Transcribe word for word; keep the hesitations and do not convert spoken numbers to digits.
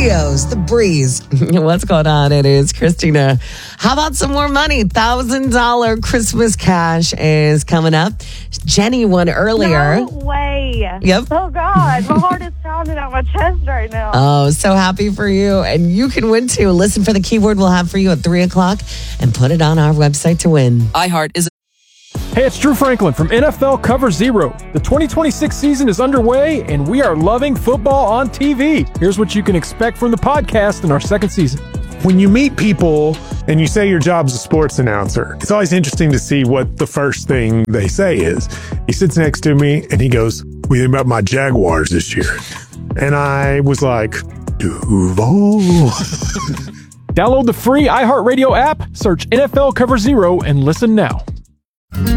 Studios, The Breeze. What's going on? It is Christina. How about some more money? one thousand dollars Christmas cash is coming up. Jenny won earlier. No way. Yep. Oh, God. My heart is pounding out my chest right now. Oh, so happy for you. And you can win too. Listen for the keyword we'll have for you at three o'clock and put it on our website to win. iHeart is... Hey, it's Drew Franklin from N F L Cover Zero. The twenty twenty-six season is underway, and we are loving football on T V. Here's what you can expect from the podcast in our second season. When you meet people and you say your job's a sports announcer, it's always interesting to see what the first thing they say is. He sits next to me and he goes, "What do you think about my Jaguars this year?" And I was like, Duval. Download the free iHeartRadio app, search N F L Cover Zero, and listen now.